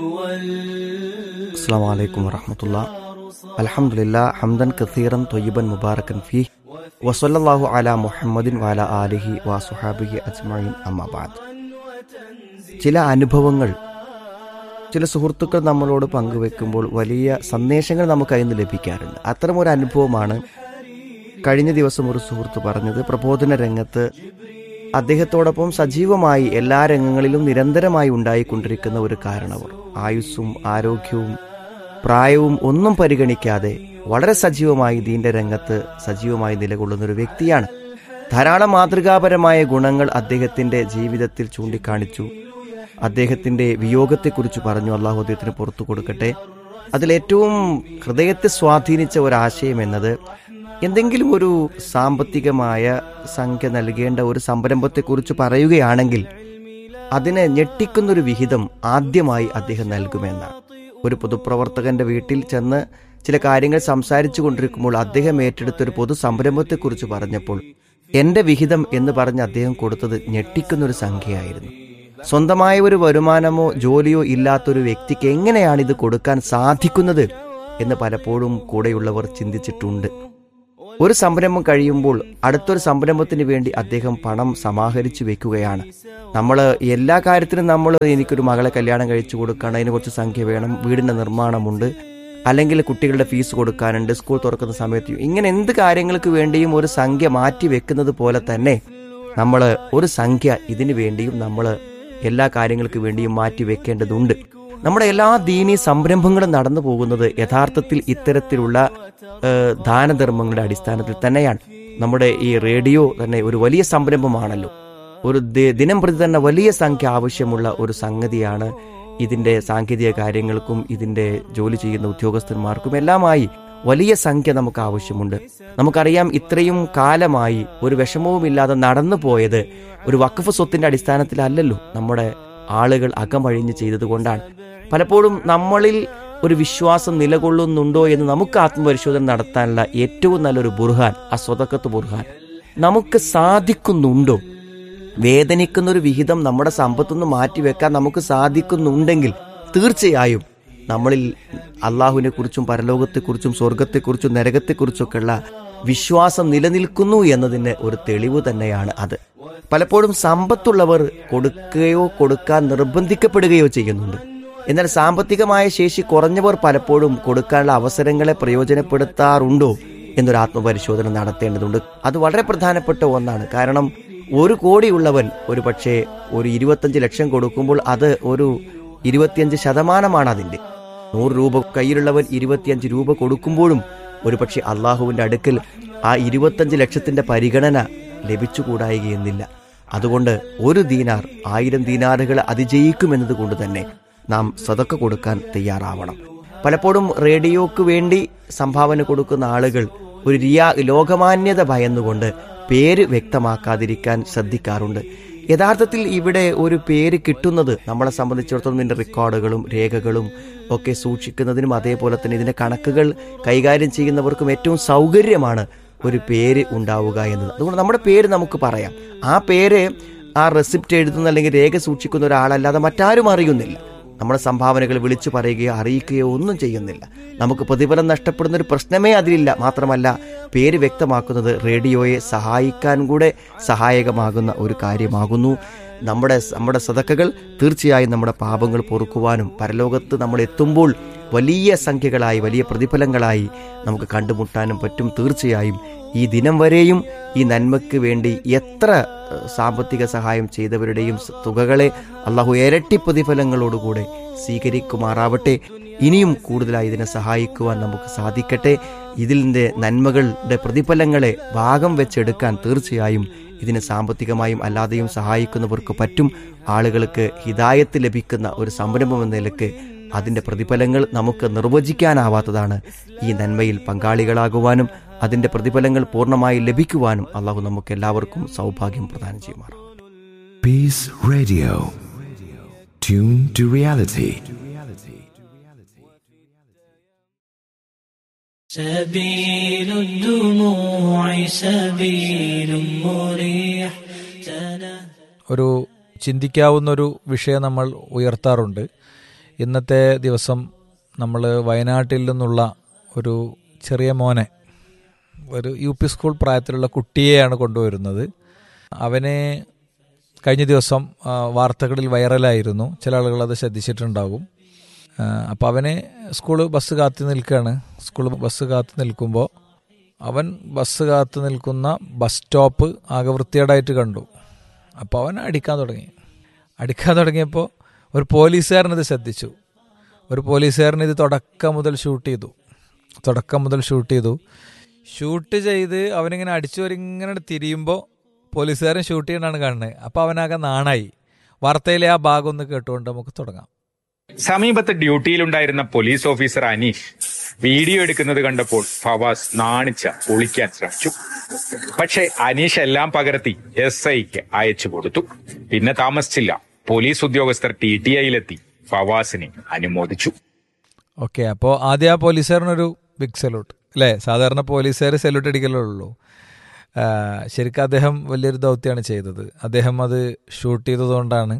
അസ്സലാമു അലൈക്കും വറഹ്മത്തുള്ളാഹി. അൽഹംദുലില്ലാഹ് ഹംദൻ കസീറൻ ത്വയ്യിബൻ മുബാറകൻ ഫീഹി വസല്ലല്ലാഹു അലാ മുഹമ്മദിൻ വഅലാ ആലിഹി വസുഹാബിഹി അജ്മഈൻ. അമ്മാ ബഅദ്. ചില അനുഭവങ്ങൾ ചില സുഹൃത്തുക്കൾ നമ്മളോട് പങ്കുവെക്കുമ്പോൾ വലിയ സന്ദേശങ്ങൾ നമുക്ക് അതിൽ നിന്ന് ലഭിക്കാറുണ്ട്. അത്തരമൊരു അനുഭവമാണ് കഴിഞ്ഞ ദിവസം ഒരു സുഹൃത്ത് പറഞ്ഞത്. പ്രബോധന രംഗത്ത് അദ്ദേഹത്തോടൊപ്പം സജീവമായി എല്ലാ രംഗങ്ങളിലും നിരന്തരമായി ഉണ്ടായിക്കൊണ്ടിരിക്കുന്ന ഒരു കാരണവർ, ആയുസ്സും ആരോഗ്യവും പ്രായവും ഒന്നും പരിഗണിക്കാതെ വളരെ സജീവമായി ദീന്റെ രംഗത്ത് സജീവമായി നിലകൊള്ളുന്ന ഒരു വ്യക്തിയാണ്. ധാരാളം മാതൃകാപരമായ ഗുണങ്ങൾ അദ്ദേഹത്തിന്റെ ജീവിതത്തിൽ ചൂണ്ടിക്കാണിച്ചു. അദ്ദേഹത്തിന്റെ വിയോഗത്തെക്കുറിച്ച് പറഞ്ഞു. അള്ളാഹു അദ്ദേഹത്തിന് പുറത്തു കൊടുക്കട്ടെ. അതിലേറ്റവും ഹൃദയത്തെ സ്വാധീനിച്ച ഒരാശയം എന്നത്, എന്തെങ്കിലും ഒരു സാമ്പത്തികമായ സംഖ്യ നൽകേണ്ട ഒരു സംരംഭത്തെക്കുറിച്ച് പറയുകയാണെങ്കിൽ അതിനെ ഞെട്ടിക്കുന്നൊരു വിഹിതം ആദ്യമായി അദ്ദേഹം നൽകുമെന്നാണ്. ഒരു പൊതുപ്രവർത്തകന്റെ വീട്ടിൽ ചെന്ന് ചില കാര്യങ്ങൾ സംസാരിച്ചു കൊണ്ടിരിക്കുമ്പോൾ അദ്ദേഹം ഏറ്റെടുത്തൊരു പൊതു സംരംഭത്തെക്കുറിച്ച് പറഞ്ഞപ്പോൾ എന്റെ വിഹിതം എന്ന് പറഞ്ഞ് അദ്ദേഹം കൊടുത്തത് ഞെട്ടിക്കുന്നൊരു സംഖ്യയായിരുന്നു. സ്വന്തമായ ഒരു വരുമാനമോ ജോലിയോ ഇല്ലാത്തൊരു വ്യക്തിക്ക് എങ്ങനെയാണ് ഇത് കൊടുക്കാൻ സാധിക്കുന്നത് എന്ന് പലപ്പോഴും കൂടെയുള്ളവർ ചിന്തിച്ചിട്ടുണ്ട്. ഒരു സംരംഭം കഴിയുമ്പോൾ അടുത്തൊരു സംരംഭത്തിന് വേണ്ടി അദ്ദേഹം പണം സമാഹരിച്ചു വെക്കുകയാണ്. നമ്മൾ എല്ലാ കാര്യത്തിനും എനിക്കൊരു മകളെ കല്യാണം കഴിച്ചു കൊടുക്കണം, അതിന് കുറച്ച് സംഖ്യ വേണം, വീടിൻ്റെ നിർമ്മാണമുണ്ട്, അല്ലെങ്കിൽ കുട്ടികളുടെ ഫീസ് കൊടുക്കാനുണ്ട്, സ്കൂൾ തുറക്കുന്ന സമയത്ത്, ഇങ്ങനെ എന്ത് കാര്യങ്ങൾക്ക് വേണ്ടിയും ഒരു സംഖ്യ മാറ്റി വെക്കുന്നത് പോലെ തന്നെ നമ്മൾ ഒരു സംഖ്യ ഇതിനു വേണ്ടിയും നമ്മൾ എല്ലാ കാര്യങ്ങൾക്ക് വേണ്ടിയും മാറ്റി വെക്കേണ്ടതുണ്ട്. നമ്മുടെ എല്ലാ ദീനീ സംരംഭങ്ങളും നടന്നു പോകുന്നത് യഥാർത്ഥത്തിൽ ഇത്തരത്തിലുള്ള ദാനധർമ്മങ്ങളുടെ അടിസ്ഥാനത്തിൽ തന്നെയാണ്. നമ്മുടെ ഈ റേഡിയോ തന്നെ ഒരു വലിയ സംരംഭമാണല്ലോ. ഒരു ദിനം പ്രതി തന്നെ വലിയ സംഖ്യ ആവശ്യമുള്ള ഒരു സംഗതിയാണ്. ഇതിന്റെ സാങ്കേതിക കാര്യങ്ങൾക്കും ഇതിന്റെ ജോലി ചെയ്യുന്ന ഉദ്യോഗസ്ഥന്മാർക്കും എല്ലാമായി വലിയ സംഖ്യ നമുക്ക് ആവശ്യമുണ്ട്. നമുക്കറിയാം, ഇത്രയും കാലമായി ഒരു വിഷമവുമില്ലാതെ നടന്നു പോയത് ഒരു വഖഫ് സ്വത്തിന്റെ അടിസ്ഥാനത്തിലല്ലല്ലോ. നമ്മുടെ ആളുകൾ അകമഴിഞ്ഞ് ചെയ്തതുകൊണ്ടാണ്. പലപ്പോഴും നമ്മളിൽ ഒരു വിശ്വാസം നിലകൊള്ളുന്നുണ്ടോ എന്ന് നമുക്ക് ആത്മപരിശോധന നടത്താനുള്ള ഏറ്റവും നല്ലൊരു ബുർഹാൻ സ്വതക്കത്ത് ബുർഹാൻ. നമുക്ക് സാധിക്കുന്നുണ്ടോ? വേദനിക്കുന്നൊരു വിഹിതം നമ്മുടെ സമ്പത്തുനിന്ന് മാറ്റിവെക്കാൻ നമുക്ക് സാധിക്കുന്നുണ്ടെങ്കിൽ തീർച്ചയായും നമ്മളിൽ അള്ളാഹുവിനെ കുറിച്ചും പരലോകത്തെക്കുറിച്ചും സ്വർഗത്തെക്കുറിച്ചും നരകത്തെക്കുറിച്ചൊക്കെയുള്ള വിശ്വാസം നിലനിൽക്കുന്നു എന്നതിന് ഒരു തെളിവ് തന്നെയാണ് അത്. പലപ്പോഴും സമ്പത്തുള്ളവർ കൊടുക്കുകയോ കൊടുക്കാൻ നിർബന്ധിക്കപ്പെടുകയോ ചെയ്യുന്നുണ്ട്. എന്നാൽ സാമ്പത്തികമായ ശേഷി കുറഞ്ഞവർ പലപ്പോഴും കൊടുക്കാനുള്ള അവസരങ്ങളെ പ്രയോജനപ്പെടുത്താറുണ്ടോ എന്നൊരു ആത്മപരിശോധന നടത്തേണ്ടതുണ്ട്. അത് വളരെ പ്രധാനപ്പെട്ട ഒന്നാണ്. കാരണം 1 കോടിയുള്ളവൻ ഒരു പക്ഷേ ഒരു 25 ലക്ഷം കൊടുക്കുമ്പോൾ അത് ഒരു 25% അതിൻ്റെ. 100 രൂപ കയ്യിലുള്ളവൻ 25 രൂപ കൊടുക്കുമ്പോഴും ഒരു പക്ഷേ അള്ളാഹുവിൻ്റെ അടുക്കൽ ആ 25 ലക്ഷത്തിന്റെ പരിഗണന ലഭിച്ചുകൂടായികയെന്നില്ല. അതുകൊണ്ട് 1 ദീനാർ 1000 ദീനാറുകൾ അതിജയിക്കുമെന്നത് കൊണ്ട് തന്നെ നാം സദക്ക കൊടുക്കാൻ തയ്യാറാവണം. പലപ്പോഴും റേഡിയോക്ക് വേണ്ടി സംഭാവന കൊടുക്കുന്ന ആളുകൾ ഒരു ലോകമാന്യത ഭയന്നുകൊണ്ട് പേര് വ്യക്തമാക്കാതിരിക്കാൻ ശ്രദ്ധിക്കാറുണ്ട്. യഥാർത്ഥത്തിൽ ഇവിടെ ഒരു പേര് കിട്ടുന്നത് നമ്മളെ സംബന്ധിച്ചിടത്തോളം ഇതിൻ്റെ റെക്കോർഡുകളും രേഖകളും ഒക്കെ സൂക്ഷിക്കുന്നതിനും അതേപോലെ തന്നെ ഇതിൻ്റെ കണക്കുകൾ കൈകാര്യം ചെയ്യുന്നവർക്കും ഏറ്റവും സൗകര്യമാണ് ഒരു പേര് ഉണ്ടാവുക എന്നത്. അതുകൊണ്ട് നമ്മുടെ പേര് നമുക്ക് പറയാം. ആ പേര് ആ റെസിപ്റ്റ് എഴുതുന്ന അല്ലെങ്കിൽ രേഖ സൂക്ഷിക്കുന്ന ഒരാളല്ലാതെ മറ്റാരും അറിയുന്നില്ല. നമ്മുടെ സംഭാവനകൾ വിളിച്ചു പറയുകയോ അറിയിക്കുകയോ ഒന്നും ചെയ്യുന്നില്ല. നമുക്ക് പ്രതിഫലം നഷ്ടപ്പെടുന്ന ഒരു പ്രശ്നമേ അതിലില്ല. മാത്രമല്ല, പേര് വ്യക്തമാക്കുന്നത് റേഡിയോയെ സഹായിക്കാൻ കൂടെ സഹായകമാകുന്ന ഒരു കാര്യമാകുന്നു. നമ്മുടെ സദക്കകൾ തീർച്ചയായും നമ്മുടെ പാപങ്ങൾ പൊറുക്കുവാനും പരലോകത്ത് നമ്മൾ എത്തുമ്പോൾ വലിയ സംഖ്യകളായി വലിയ പ്രതിഫലങ്ങളായി നമുക്ക് കണ്ടുമുട്ടാനും പറ്റും. തീർച്ചയായും ഈ ദിനം വരെയും ഈ നന്മയ്ക്ക് വേണ്ടി എത്ര സാമ്പത്തിക സഹായം ചെയ്തവരുടെയും തുകകളെ അള്ളാഹു ഇരട്ടി പ്രതിഫലങ്ങളോടുകൂടെ സ്വീകരിക്കുമാറാവട്ടെ. ഇനിയും കൂടുതലായി ഇതിനെ സഹായിക്കുവാൻ നമുക്ക് സാധിക്കട്ടെ. ഇതിൻ്റെ നന്മകളുടെ പ്രതിഫലങ്ങളെ ഭാഗം വെച്ചെടുക്കാൻ തീർച്ചയായും ഇതിനെ സാമ്പത്തികമായും അല്ലാതെയും സഹായിക്കുന്നവർക്ക് പറ്റും. ആളുകൾക്ക് ഹിദായത്ത് ലഭിക്കുന്ന ഒരു സംരംഭം എന്ന നിലക്ക് അതിൻ്റെ പ്രതിഫലങ്ങൾ നമുക്ക് നിർവചിക്കാനാവാത്തതാണ്. ഈ നന്മയിൽ പങ്കാളികളാകുവാനും അതിൻ്റെ പ്രതിഫലങ്ങൾ പൂർണ്ണമായി ലഭിക്കുവാനും അള്ളാഹു നമുക്ക് എല്ലാവർക്കും സൗഭാഗ്യം പ്രദാനം ചെയ്യുമാറാം. Peace Radio. Tune to reality. سبيل الدموع سبيل مريح. ഒരു ചിന്തിക്കാവുന്നൊരു വിഷയം നമ്മൾ ഉയർത്താറുണ്ട്. ഇന്നത്തെ ദിവസം നമ്മൾ വയനാട്ടിൽ നിന്നുള്ള ഒരു ചെറിയ മോനെ, ഒരു UP സ്കൂൾ പ്രായത്തിലുള്ള കുട്ടിയെയാണ് കൊണ്ടുവരുന്നത്. അവനെ കഴിഞ്ഞ ദിവസം വാർത്തകളിൽ വൈറലായിരുന്നു. ചില ആളുകൾ അത് ശ്രദ്ധിച്ചിട്ടുണ്ടാകും. അപ്പോൾ അവനെ സ്കൂൾ ബസ് കാത്തു നിൽക്കുകയാണ്. സ്കൂൾ ബസ് കാത്തു നിൽക്കുമ്പോൾ അവൻ ബസ് കാത്തു നിൽക്കുന്ന ബസ് സ്റ്റോപ്പ് ആകെ വൃത്തികേടായിട്ട് കണ്ടു. അപ്പോൾ അവൻ അടിക്കാൻ തുടങ്ങിയപ്പോൾ ഒരു പോലീസുകാരനത് ശ്രദ്ധിച്ചു. ഒരു പോലീസുകാരൻ ഇത് തുടക്കം മുതൽ ഷൂട്ട് ചെയ്ത് അവനിങ്ങനെ അടിച്ചവരിങ്ങനെ തിരിയുമ്പോൾ പോലീസുകാരൻ ഷൂട്ട് ചെയ്യണതാണ് കാണുന്നത്. അപ്പോൾ അവനാകെ നാണായി. വാർത്തയിലെ ആ ഭാഗം ഒന്ന് കേട്ടുകൊണ്ട് നമുക്ക് തുടങ്ങാം. സമീപത്ത് ഡ്യൂട്ടിയിലുണ്ടായിരുന്ന പോലീസ് ഓഫീസർ അനീഷ് വീഡിയോ എടുക്കുന്നത് കണ്ടപ്പോൾ ഫവാസ് നാണിച്ച ഒളിക്കാൻ ശ്രമിച്ചു. പക്ഷെ അനീഷ് എല്ലാം പകർത്തി SIക്ക് അയച്ചു കൊടുത്തു. പിന്നെ താമസിച്ചില്ല, പോലീസ് ഉദ്യോഗസ്ഥർ TTIയിലെത്തി ഫവാസിനെ അനുമോദിച്ചു. ഓക്കെ, അപ്പോൾ ആദ്യം ആ പോലീസുകാരനൊരു ബിഗ് സല്യൂട്ട് അല്ലേ? സാധാരണ പോലീസുകാർ സല്യൂട്ട് അടിക്കലുള്ളൂ. ശരിക്കും അദ്ദേഹം വലിയൊരു ദൗത്യമാണ് ചെയ്തത്. അദ്ദേഹം അത് ഷൂട്ട് ചെയ്തതുകൊണ്ടാണ്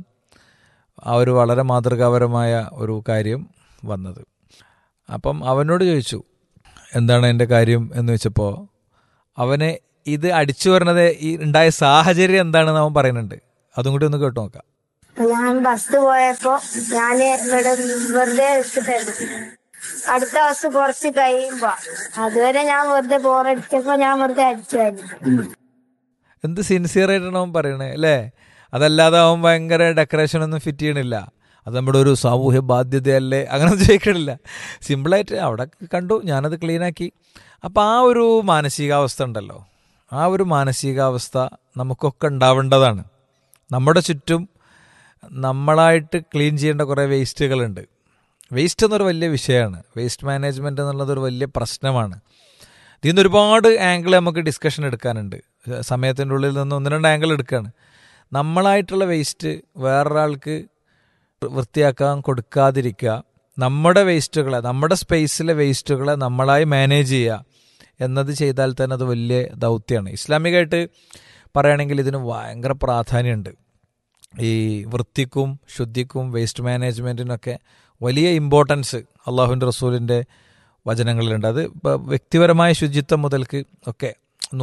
ആ ഒരു വളരെ മാതൃകാപരമായ ഒരു കാര്യം വന്നത്. അപ്പം അവനോട് ചോദിച്ചു എന്താണ് എൻ്റെ കാര്യം എന്ന് വെച്ചപ്പോൾ അവനെ ഇത് അടിച്ചു വരുന്നത് ഈ ഉണ്ടായ സാഹചര്യം എന്താണെന്ന് അവൻ പറയുന്നുണ്ട്. അതും കൂടി ഒന്ന് കേട്ടു നോക്കാം. ഞാൻ ബസ് പോയപ്പോ ഞാന് ഇവിടെ വെറുതെ എടുത്തിട്ടായിരുന്നു. അടുത്ത ബസ് കുറച്ച് കഴിയുമ്പോ അതുവരെ ഞാൻ വെറുതെ ബോറടിച്ചപ്പോ ഞാൻ വെറുതെ അടിച്ചായിരുന്നു. എന്ത് സിൻസിയർ ആയിട്ടാണ് അവൻ പറയണേ അല്ലേ? അതല്ലാതെ അവൻ ഭയങ്കര ഡെക്കറേഷൻ ഒന്നും ഫിറ്റ് ചെയ്യണില്ല. അത് നമ്മുടെ ഒരു സാമൂഹ്യ ബാധ്യതയല്ലേ അങ്ങനെയൊന്നും ചോദിക്കണില്ല. സിമ്പിളായിട്ട് അവിടെ കണ്ടു, ഞാനത് ക്ലീനാക്കി. അപ്പോൾ ആ ഒരു മാനസികാവസ്ഥ ഉണ്ടല്ലോ, ആ ഒരു മാനസികാവസ്ഥ നമുക്കൊക്കെ ഉണ്ടാവേണ്ടതാണ്. നമ്മുടെ ചുറ്റും നമ്മളായിട്ട് ക്ലീൻ ചെയ്യേണ്ട കുറേ വേസ്റ്റുകളുണ്ട്. വേസ്റ്റ് എന്നൊരു വലിയ വിഷയമാണ്. വേസ്റ്റ് മാനേജ്മെൻറ്റ് എന്നുള്ളതൊരു വലിയ പ്രശ്നമാണ്. ഇതിൽ നിന്ന് ഒരുപാട് ആംഗിൾ നമുക്ക് ഡിസ്കഷൻ എടുക്കാനുണ്ട്. സമയത്തിൻ്റെ ഉള്ളിൽ നിന്ന് 1-2 ആംഗിൾ എടുക്കുകയാണ്. നമ്മളായിട്ടുള്ള വേസ്റ്റ് വേറൊരാൾക്ക് വൃത്തിയാക്കാൻ കൊടുക്കാതിരിക്കുക, നമ്മുടെ വേസ്റ്റുകളെ, നമ്മുടെ സ്പേസിലെ വേസ്റ്റുകളെ നമ്മളായി മാനേജ് ചെയ്യുക എന്നത് ചെയ്താൽ തന്നെ അത് വലിയ ദൗത്യമാണ്. ഇസ്ലാമികമായിട്ട് പറയുകയാണെങ്കിൽ ഇതിന് ഭയങ്കര പ്രാധാന്യമുണ്ട്. ഈ വൃത്തിക്കും ശുദ്ധിക്കും വേസ്റ്റ് മാനേജ്മെൻറ്റിനൊക്കെ വലിയ ഇമ്പോർട്ടൻസ് അള്ളാഹുവിൻ്റെ റസൂലിൻ്റെ വചനങ്ങളിലുണ്ട്. അത് വ്യക്തിപരമായ ശുചിത്വം മുതൽക്ക് ഒക്കെ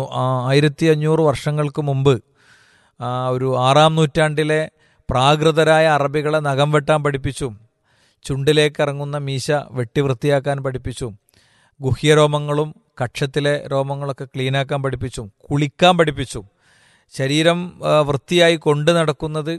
1500 വർഷങ്ങൾക്ക് മുമ്പ് ഒരു 6-ാം നൂറ്റാണ്ടിലെ പ്രാകൃതരായ അറബികളെ നഖം വെട്ടാൻ പഠിപ്പിച്ചു. ചുണ്ടിലേക്ക് ഇറങ്ങുന്ന മീശ വെട്ടി വൃത്തിയാക്കാൻ പഠിപ്പിച്ചു. ഗുഹ്യരോമങ്ങളും കക്ഷത്തിലെ രോമങ്ങളൊക്കെ ക്ലീനാക്കാൻ പഠിപ്പിച്ചു. കുളിക്കാൻ പഠിപ്പിച്ചു. ശരീരം വൃത്തിയായി കൊണ്ടു നടക്കുന്നത്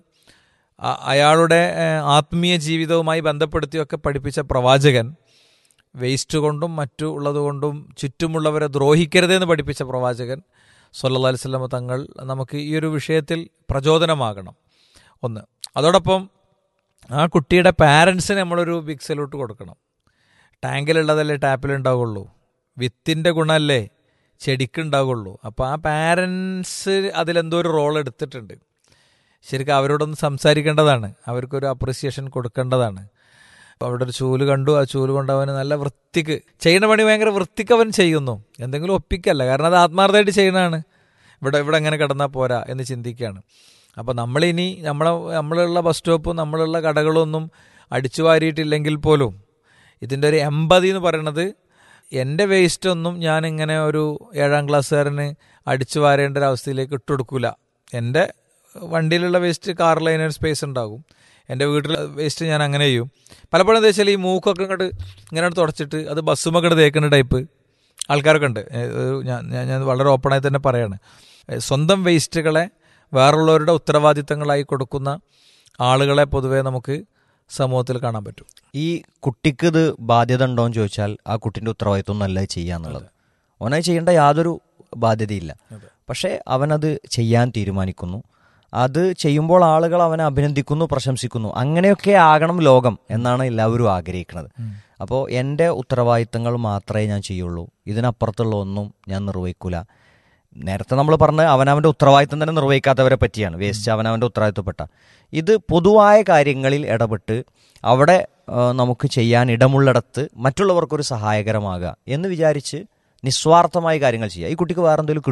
അയാളുടെ ആത്മീയ ജീവിതവുമായി ബന്ധപ്പെടുത്തിയൊക്കെ പഠിപ്പിച്ച പ്രവാചകൻ, വേസ്റ്റ് കൊണ്ടും മറ്റു ഉള്ളതുകൊണ്ടും ചുറ്റുമുള്ളവരെ ദ്രോഹിക്കരുതെന്ന് പഠിപ്പിച്ച പ്രവാചകൻ സല്ലല്ലാഹു അലൈഹി വസല്ലം തങ്ങൾ നമുക്ക് ഈ ഒരു വിഷയത്തിൽ പ്രചോദനമാകണം. ഒന്ന്, അതോടൊപ്പം ആ കുട്ടിയുടെ പാരൻസിന് നമ്മളൊരു ബിഗ് സല്യൂട്ട് കൊടുക്കണം. ടാങ്കിലുള്ളതല്ലേ ടാപ്പിലുണ്ടാവുള്ളൂ, വിത്തിൻ്റെ ഗുണമല്ലേ ചെടിക്കുണ്ടാവുള്ളൂ. അപ്പോൾ ആ പാരൻസ് അതിലെന്തോ ഒരു റോൾ എടുത്തിട്ടുണ്ട്. ശരിക്കും അവരോടൊന്ന് സംസാരിക്കേണ്ടതാണ്, അവർക്കൊരു അപ്രിസിയേഷൻ കൊടുക്കേണ്ടതാണ്. അപ്പോൾ അവിടെ ഒരു ചൂല് കണ്ടു, ആ ചൂല് കൊണ്ട് അവന് നല്ല വൃത്തിക്ക് ചെയ്യുന്ന പണി ഭയങ്കര വൃത്തിക്ക് അവൻ ചെയ്യുന്നു. എന്തെങ്കിലും ഒപ്പിക്കല്ല, കാരണം അത് ആത്മാർത്ഥമായിട്ട് ചെയ്യുന്നതാണ്. ഇവിടെ എങ്ങനെ കിടന്നാൽ പോരാ എന്ന് ചിന്തിക്കുകയാണ്. അപ്പോൾ നമ്മളിനി നമ്മളുള്ള ബസ് സ്റ്റോപ്പും നമ്മളുള്ള കടകളൊന്നും അടിച്ചു വാരിയിട്ടില്ലെങ്കിൽ പോലും ഇതിൻ്റെ ഒരു എമ്പതി എന്ന് പറയുന്നത്, എൻ്റെ വേസ്റ്റൊന്നും ഞാനിങ്ങനെ ഒരു 7-ാം ക്ലാസ്സുകാരന് അടിച്ചു വാരേണ്ട ഒരവസ്ഥയിലേക്ക് ഇട്ടുകൊടുക്കില്ല. എൻ്റെ വണ്ടിയിലുള്ള വേസ്റ്റ് കാറിൽ അതിനൊരു സ്പേസ് ഉണ്ടാകും. എൻ്റെ വീട്ടിലെ വേസ്റ്റ് ഞാൻ അങ്ങനെ ചെയ്യും. പലപ്പോഴും എന്താ വെച്ചാൽ ഈ മൂക്കൊക്കെ ഇങ്ങനെ തുടച്ചിട്ട് അത് ബസ്സുമൊക്കെ തേക്കുന്ന ടൈപ്പ് ആൾക്കാരൊക്കെ ഉണ്ട്. ഞാൻ വളരെ ഓപ്പണായി തന്നെ പറയാണ്, സ്വന്തം വേസ്റ്റുകളെ വേറുള്ളവരുടെ ഉത്തരവാദിത്തങ്ങളായി കൊടുക്കുന്ന ആളുകളെ പൊതുവേ നമുക്ക് സമൂഹത്തിൽ കാണാൻ പറ്റും. ഈ കുട്ടിക്ക് ഇത് ബാധ്യത ഉണ്ടോ എന്ന് ചോദിച്ചാൽ ആ കുട്ടിൻ്റെ ഉത്തരവാദിത്വം ഒന്നല്ല ചെയ്യാന്നുള്ളത്. അവനത് ചെയ്യേണ്ട യാതൊരു ബാധ്യതയില്ല. പക്ഷേ അവനത് ചെയ്യാൻ തീരുമാനിക്കുന്നു. അത് ചെയ്യുമ്പോൾ ആളുകൾ അവനെ അഭിനന്ദിക്കുന്നു, പ്രശംസിക്കുന്നു. അങ്ങനെയൊക്കെ ആകണം ലോകം എന്നാണ് എല്ലാവരും ആഗ്രഹിക്കുന്നത്. അപ്പോൾ എൻ്റെ ഉത്തരവാദിത്തങ്ങൾ മാത്രമേ ഞാൻ ചെയ്യുള്ളൂ, ഇതിനപ്പുറത്തുള്ള ഒന്നും ഞാൻ നിർവഹിക്കില്ല. നേരത്തെ നമ്മൾ പറഞ്ഞ അവനവൻ്റെ ഉത്തരവാദിത്തം തന്നെ നിർവഹിക്കാത്തവരെ പറ്റിയാണ്. വേസ്റ്റ് അവനവൻ്റെ ഉത്തരവാദിത്തപ്പെട്ട ഇത് പൊതുവായ കാര്യങ്ങളിൽ ഇടപെട്ട് അവിടെ നമുക്ക് ചെയ്യാൻ ഇടമുള്ളിടത്ത് മറ്റുള്ളവർക്കൊരു സഹായകരമാകുക എന്ന് വിചാരിച്ച് നിസ്വാർത്ഥമായ കാര്യങ്ങൾ ചെയ്യുക. ഈ കുട്ടിക്ക് വേറെ എന്തെങ്കിലും കിട്ടുമോ?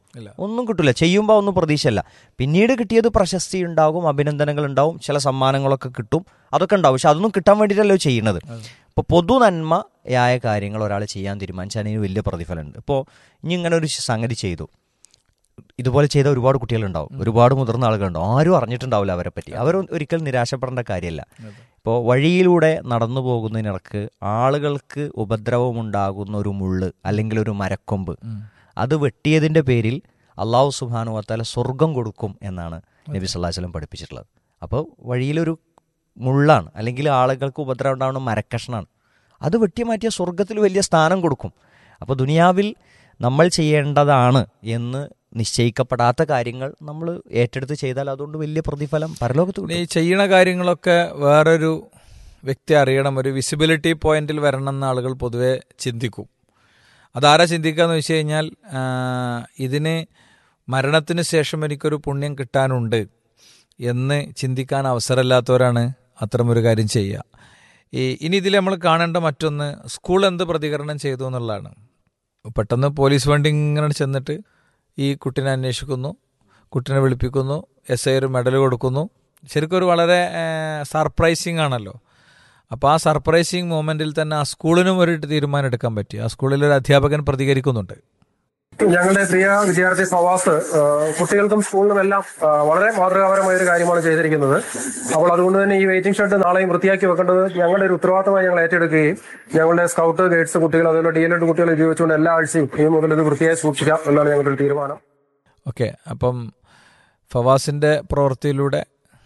ഒന്നും കിട്ടില്ല. ചെയ്യുമ്പോൾ ഒന്നും പ്രതീക്ഷയല്ല. പിന്നീട് കിട്ടിയത് പ്രശസ്തി ഉണ്ടാകും, അഭിനന്ദനങ്ങൾ ഉണ്ടാവും, ചില സമ്മാനങ്ങളൊക്കെ കിട്ടും, അതൊക്കെ ഉണ്ടാവും. പക്ഷെ അതൊന്നും കിട്ടാൻ വേണ്ടിയിട്ടല്ലോ ചെയ്യുന്നത്. ഇപ്പോൾ പൊതു നന്മയായ കാര്യങ്ങൾ ഒരാൾ ചെയ്യാൻ തീരുമാനിച്ചാൽ അതിന് വലിയ പ്രതിഫലമുണ്ട്. ഇപ്പോൾ ഇനി ഇങ്ങനെ ഒരു സംഗതി ചെയ്തു, ഇതുപോലെ ചെയ്ത ഒരുപാട് കുട്ടികളുണ്ടാവും, ഒരുപാട് മുതിർന്ന ആളുകളുണ്ടാവും, ആരും അറിഞ്ഞിട്ടുണ്ടാവില്ല അവരെ പറ്റി. അവർ ഒരിക്കലും നിരാശപ്പെടേണ്ട കാര്യമല്ല. ഇപ്പോൾ വഴിയിലൂടെ നടന്നു പോകുന്നതിനിടക്ക് ആളുകൾക്ക് ഉപദ്രവമുണ്ടാകുന്ന ഒരു മുള്ള് അല്ലെങ്കിൽ ഒരു മരക്കൊമ്പ്, അത് വെട്ടിയതിൻ്റെ പേരിൽ അള്ളാഹു സുബ്ഹാനഹു വ തആല സ്വർഗം കൊടുക്കും എന്നാണ് നബി സല്ലല്ലാഹു അലൈഹി വസല്ലം പഠിപ്പിച്ചിട്ടുള്ളത്. അപ്പോൾ വഴിയിലൊരു മുള്ളാണ് അല്ലെങ്കിൽ ആളുകൾക്ക് ഉപദ്രവം ഉണ്ടാകുന്ന മരക്കഷ്ണാണ്, അത് വെട്ടി മാറ്റിയ സ്വർഗത്തിൽ വലിയ സ്ഥാനം കൊടുക്കും. അപ്പോൾ ദുനിയാവിൽ നമ്മൾ ചെയ്യേണ്ടതാണ് എന്ന് നിശ്ചയിക്കപ്പെടാത്ത കാര്യങ്ങൾ നമ്മൾ ഏറ്റെടുത്ത് ചെയ്താൽ അതുകൊണ്ട് വലിയ പ്രതിഫലം പരലോകത്ത് കിട്ടും. ഈ ചെയ്യുന്ന കാര്യങ്ങളൊക്കെ വേറൊരു വ്യക്തി അറിയണം, ഒരു വിസിബിലിറ്റി പോയിന്റിൽ വരണം എന്ന് ആളുകൾ പൊതുവെ ചിന്തിക്കും. അതാരാ ചിന്തിക്കുക എന്ന് വെച്ച് കഴിഞ്ഞാൽ, ഇതിന് മരണത്തിന് ശേഷം എനിക്കൊരു പുണ്യം കിട്ടാനുണ്ട് എന്ന് ചിന്തിക്കാൻ അവസരമില്ലാത്തവരാണ് അത്തരമൊരു കാര്യം ചെയ്യുക. ഇനി ഇതിൽ നമ്മൾ കാണേണ്ട മറ്റൊന്ന്, സ്കൂൾ എന്ത് പ്രതികരണം ചെയ്തു എന്നുള്ളതാണ്. പെട്ടെന്ന് പോലീസ് വണ്ടി ഇങ്ങനെ ചെന്നിട്ട് ഈ കുട്ടീനെ അന്വേഷിക്കുന്നു, കുട്ടീനെ വിളിപ്പിക്കുന്നു, SI ഒരു മെഡൽ കൊടുക്കുന്നു. ശരിക്കും ഒരു വളരെ സർപ്രൈസിങ് ആണല്ലോ. അപ്പോൾ ആ സർപ്രൈസിങ് മൊമെന്റിൽ തന്നെ ആ സ്കൂളിനും ഒരു തീരുമാനം എടുക്കാൻ പറ്റി. ആ സ്കൂളിലൊരു അധ്യാപകൻ പ്രതികരിക്കുന്നുണ്ട്. ഞങ്ങളുടെ പ്രിയ വിദ്യാർത്ഥി ഫവാസ് കുട്ടികൾക്കും സ്കൂളിനും എല്ലാം വളരെ മാതൃകാപരമായ ഒരു കാര്യമാണ് ചെയ്തിരിക്കുന്നത്. അപ്പോൾ അതുകൊണ്ട് തന്നെ ഈ വെയിറ്റിംഗ് ഷെഡ് നാളെയും വൃത്തിയാക്കി വെക്കേണ്ടത് ഞങ്ങളുടെ ഒരു ഉത്തരവാദിത്തമായി ഞങ്ങൾ ഏറ്റെടുക്കുകയും ഞങ്ങളുടെ സ്കൗട്ട് ഗൈഡ്സ് കുട്ടികൾ അതുപോലെ DLED കുട്ടികൾ ഉപയോഗിച്ചുകൊണ്ട് എല്ലാ ആഴ്ചയും ഈ മുതൽ ഇത് വൃത്തിയായി സൂക്ഷിക്കാം എന്നാണ് ഞങ്ങളുടെ ഒരു തീരുമാനം. ഓക്കെ, അപ്പം ഫവാസിൻ്റെ പ്രവൃത്തിയിലൂടെ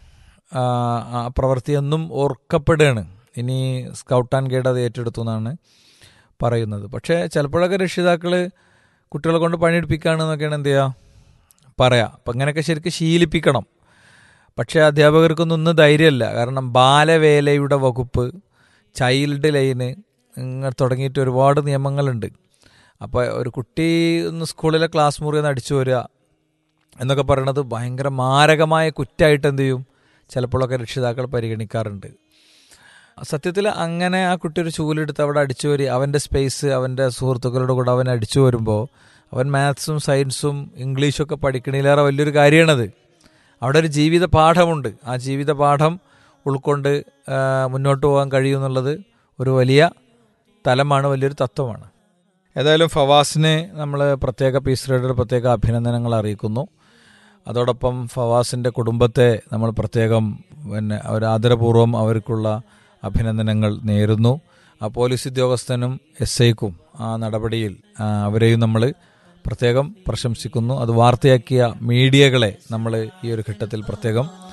ആ പ്രവൃത്തി എന്നും ഓർക്കപ്പെടുകയാണ്. ഇനി സ്കൗട്ട് ആൻഡ് ഗൈഡ് അത് ഏറ്റെടുത്തു എന്നാണ് പറയുന്നത്. പക്ഷേ ചിലപ്പോഴൊക്കെ രക്ഷിതാക്കൾ കുട്ടികളെ കൊണ്ട് പണിയെടുപ്പിക്കുകയാണെന്നൊക്കെയാണ് എന്ത് ചെയ്യുക പറയാം. അപ്പം അങ്ങനെയൊക്കെ ശരിക്കും ശീലിപ്പിക്കണം. പക്ഷേ അധ്യാപകർക്കൊന്നും ഒന്നും ധൈര്യമല്ല. കാരണം ബാലവേലയുടെ വകുപ്പ്, ചൈൽഡ് ലൈന് ഇങ്ങനെ തുടങ്ങിയിട്ട് ഒരുപാട് നിയമങ്ങളുണ്ട്. അപ്പോൾ ഒരു കുട്ടി ഒന്ന് സ്കൂളിലെ ക്ലാസ് മുറിയിൽ നിന്ന് അടിച്ചു വരിക എന്നൊക്കെ പറയണത് ഭയങ്കര മാരകമായ കുറ്റമായിട്ട് എന്ത് ചെയ്യും ചിലപ്പോഴൊക്കെ രക്ഷിതാക്കൾ പരിഗണിക്കാറുണ്ട്. സത്യത്തിൽ അങ്ങനെ ആ കുട്ടി ഒരു ചൂലെടുത്ത് അവിടെ അടിച്ചു വരി, അവൻ്റെ സ്പേസ്, അവൻ്റെ സുഹൃത്തുക്കളുടെ കൂടെ അവൻ അടിച്ചു വരുമ്പോൾ അവൻ മാത്സും സയൻസും ഇംഗ്ലീഷൊക്കെ പഠിക്കണേലേറെ വലിയൊരു കാര്യമാണത്. അവിടെ ഒരു ജീവിത പാഠമുണ്ട്. ആ ജീവിത പാഠം ഉൾക്കൊണ്ട് മുന്നോട്ട് പോകാൻ കഴിയുമെന്നുള്ളത് ഒരു വലിയ തലമാണ്, വലിയൊരു തത്വമാണ്. ഏതായാലും ഫവാസിന് നമ്മൾ പ്രത്യേക പീസ് റേഡിയോയുടെ പ്രത്യേക അഭിനന്ദനങ്ങൾ അറിയിക്കുന്നു. അതോടൊപ്പം ഫവാസിൻ്റെ കുടുംബത്തെ നമ്മൾ പ്രത്യേകം അവർ ആദരപൂർവ്വം അവർക്കുള്ള അഭിനന്ദനങ്ങൾ നേരുന്നു. ആ പോലീസ് ഉദ്യോഗസ്ഥനും SIക്കും ആ നടപടിയിൽ അവരെയും നമ്മൾ പ്രത്യേകം പ്രശംസിക്കുന്നു. അത് വാർത്തയാക്കിയ മീഡിയകളെ നമ്മൾ ഈ ഒരു ഘട്ടത്തിൽ പ്രത്യേകം